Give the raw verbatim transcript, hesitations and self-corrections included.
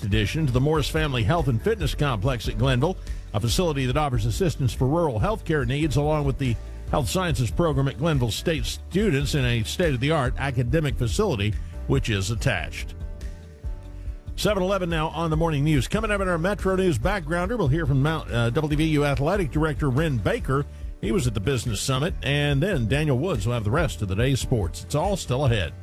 latest addition to the Morris Family Health and Fitness Complex at Glenville, a facility that offers assistance for rural health care needs, along with the Health Sciences program at Glenville State students in a state-of-the-art academic facility, which is attached. seven eleven now on the morning news. Coming up in our Metro News backgrounder, we'll hear from Mount, uh, W V U Athletic Director Ren Baker. He was at the Business Summit. And then Daniel Woods will have the rest of the day's sports. It's all still ahead.